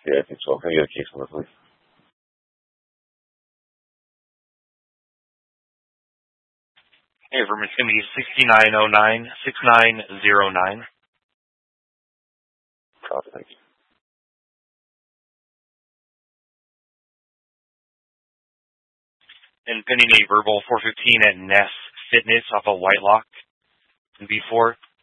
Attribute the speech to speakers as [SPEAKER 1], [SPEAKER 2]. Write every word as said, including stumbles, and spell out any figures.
[SPEAKER 1] Yeah, I think so. I'm going to get a case on this one.
[SPEAKER 2] Hey, Vermin, it's going to be sixty-nine oh nine, sixty-nine oh nine.
[SPEAKER 1] Copy, thank you.
[SPEAKER 2] And pending a verbal four fifteen at Ness Fitness off of Whitelock in B four.